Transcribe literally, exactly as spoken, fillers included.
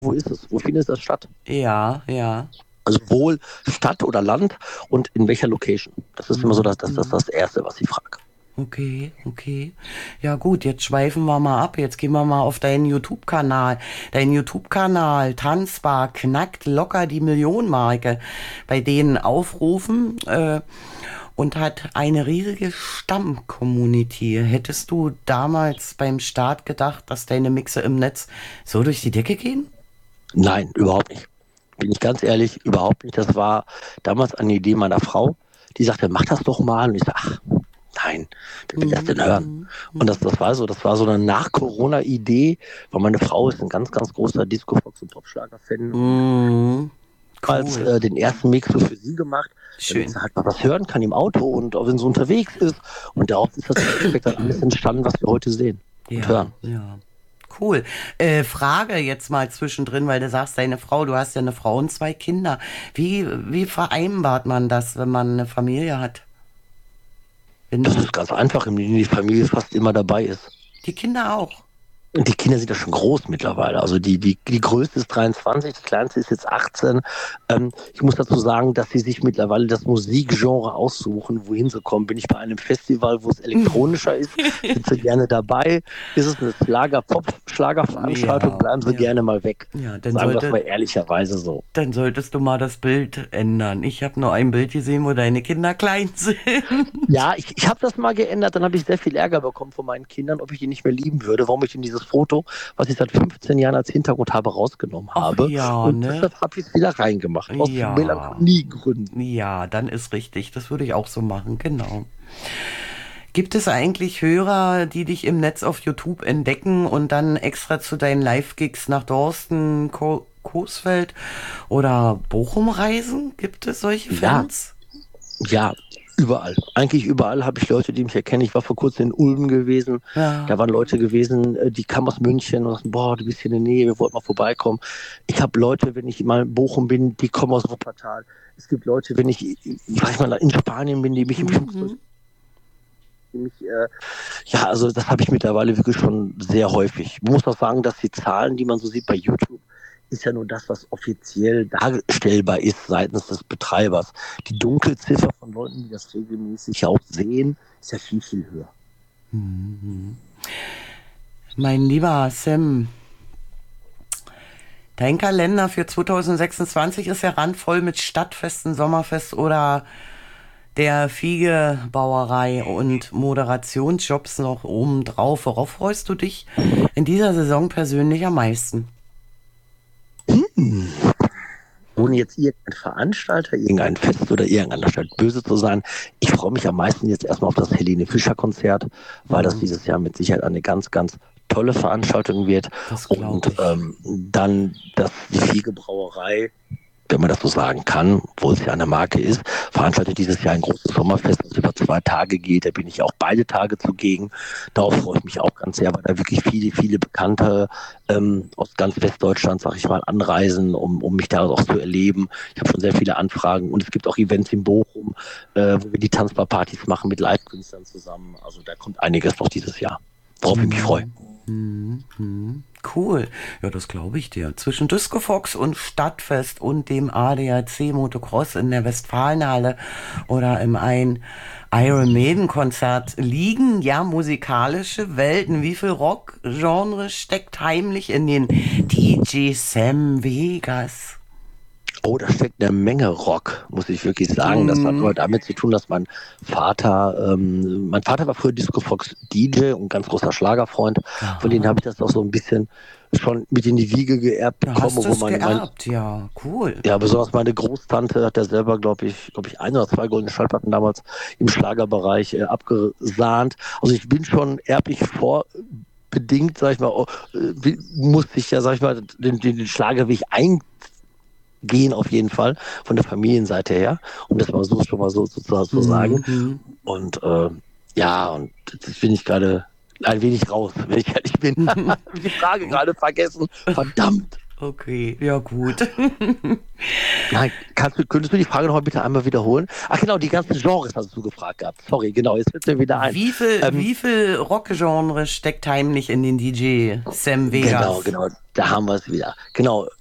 wo ist es? Wo findet das statt? Ja, ja. Also wohl Stadt oder Land und in welcher Location? Das ist immer so das, das, das, Mhm. das Erste, was ich frage. Okay, okay. Ja gut, jetzt schweifen wir mal ab. Jetzt gehen wir mal auf deinen YouTube-Kanal. Dein YouTube-Kanal Tanzbar knackt locker die Millionenmarke bei den Aufrufen äh, und hat eine riesige Stamm-Community. Hättest du damals beim Start gedacht, dass deine Mixe im Netz so durch die Decke gehen? Nein, überhaupt nicht. Bin ich ganz ehrlich, überhaupt nicht. Das war damals eine Idee meiner Frau. Die sagte, mach das doch mal. Und ich sage, ach, nein, wer will das Mhm, denn hören? mhm, Und mhm. das, das war so, das war so eine Nach-Corona-Idee, weil meine Frau ist ein ganz, ganz großer Disco-Fox- und Popschlager-Fan und Mhm. damals Cool, äh, den ersten Mix so für sie gemacht, damit schön. sie halt mal was hören kann im Auto und auch wenn sie unterwegs ist. Und daraus ist das im Endeffekt dann alles entstanden, was wir heute sehen und Ja, hören. ja. Cool. Äh, Frage jetzt mal zwischendrin, weil du sagst, deine Frau, du hast ja eine Frau und zwei Kinder. Wie, wie vereinbart man das, wenn man eine Familie hat? Das Wenn ist ganz einfach, in denen die Familie fast immer dabei ist. die Kinder auch. Und die Kinder sind ja schon groß mittlerweile. Also die, die, die größte ist dreiundzwanzig, die kleinste ist jetzt achtzehn. Ähm, ich muss dazu sagen, dass sie sich mittlerweile das Musikgenre aussuchen, wohin sie kommen. Bin ich bei einem Festival, wo es elektronischer ist, sind sie gerne dabei. Ist es eine Schlager-Pop-Schlagerveranstaltung, Ja, bleiben sie ja. gerne mal weg. Ja, dann Sagen wir das sollte, mal ehrlicherweise so. dann solltest du mal das Bild ändern. Ich habe nur ein Bild gesehen, wo deine Kinder klein sind. Ja, ich, ich habe das mal geändert, dann habe ich sehr viel Ärger bekommen von meinen Kindern, ob ich die nicht mehr lieben würde, warum ich in dieses Foto, was ich seit fünfzehn Jahren als Hintergrund habe, rausgenommen Ach habe. ja, Und ne? deshalb habe ich es wieder reingemacht, aus Ja. Melancholiegründen. Ja, dann ist richtig. Das würde ich auch so machen, genau. Gibt es eigentlich Hörer, die dich im Netz auf YouTube entdecken und dann extra zu deinen Live-Gigs nach Dorsten, Ko Coesfeld oder Bochum reisen? Gibt es solche Ja, Fans? ja, überall. Eigentlich überall habe ich Leute, die mich erkennen. Ich war vor kurzem in Ulm gewesen. Da Ja. waren Leute gewesen, äh, die kamen aus München und sagten, boah, du bist hier in der Nähe, wir wollten mal vorbeikommen. Ich habe Leute, wenn ich mal in Bochum bin, die kommen aus Wuppertal. Es gibt Leute, wenn ich, sag ich mal, in Spanien bin, die mich im Flugzeug Mhm. mich, äh, ja, also das habe ich mittlerweile wirklich schon sehr häufig. Ich muss auch sagen, dass die Zahlen, die man so sieht bei YouTube, ist ja nur das, was offiziell darstellbar ist seitens des Betreibers. Die Dunkelziffer von Leuten, die das regelmäßig auch sehen, ist ja viel, viel höher. Mhm. Mein lieber Sam, dein Kalender für zwanzig sechsundzwanzig ist ja randvoll mit Stadtfesten, Sommerfest oder der Fiegebrauerei und Moderationsjobs noch oben drauf. Worauf freust du dich in dieser Saison persönlich am meisten? Hm. Ohne jetzt irgendein Veranstalter, irgendein Fest oder irgendeiner Stadt böse zu sein, ich freue mich am meisten jetzt erstmal auf das Helene Fischer Konzert, weil das Hm, dieses Jahr mit Sicherheit eine ganz, ganz tolle Veranstaltung wird. das glaube Und ich. ähm, dann das, die Fiege Brauerei, wenn man das so sagen kann, wo es ja eine Marke ist, veranstaltet dieses Jahr ein großes Sommerfest, das über zwei Tage geht. Da bin ich auch beide Tage zugegen. Darauf freue ich mich auch ganz sehr, weil da wirklich viele, viele Bekannte ähm, aus ganz Westdeutschland, sag ich mal, anreisen, um, um mich da auch zu erleben. Ich habe schon sehr viele Anfragen und es gibt auch Events in Bochum, äh, wo wir die Tanzbarpartys machen mit Live-Künstlern zusammen. Also da kommt einiges noch dieses Jahr, worauf ich mich freue. Hm, hm, hm. Cool. Ja, das glaube ich dir. Zwischen Disco Fox und Stadtfest und dem A D A C Motocross in der Westfalenhalle oder im ein Iron Maiden Konzert liegen ja musikalische Welten. Wie viel Rock-Genre steckt heimlich in den D J Sam Vegas? Oh, da steckt eine Menge Rock, muss ich wirklich sagen. Das hat Hm. aber damit zu tun, dass mein Vater, ähm, mein Vater war früher Disco Fox D J und ganz großer Schlagerfreund. Von denen Aha. habe ich das auch so ein bisschen schon mit in die Wiege geerbt Da bekommen, hast du wo es mein, mein geerbt, ja. Cool. ja, besonders meine Großtante hat ja selber, glaube ich, glaube ich, ein oder zwei goldene Schallplatten damals im Schlagerbereich äh, abgesahnt. Also ich bin schon erblich vorbedingt, sag ich mal, oh, äh, wie- musste ich ja, sag ich mal, den, den, den Schlagerweg ein gehen auf jeden Fall von der Familienseite her, um das mal so schon mal so sozusagen zu sagen. Mhm. Und äh, ja, und das bin ich gerade ein wenig raus, wenn ich ehrlich bin. Hab die Frage gerade vergessen. Verdammt. Okay, ja gut. Nein, kannst du, könntest du die Frage noch mal bitte einmal wiederholen? Ach genau, die ganzen Genres hast du gefragt gehabt. Sorry, genau, jetzt fällt mir wieder ein. Wie viel, Ähm, wie viel Rockgenre steckt heimlich in den D J Sam genau, Vegas? genau, da haben wir es wieder. Genau,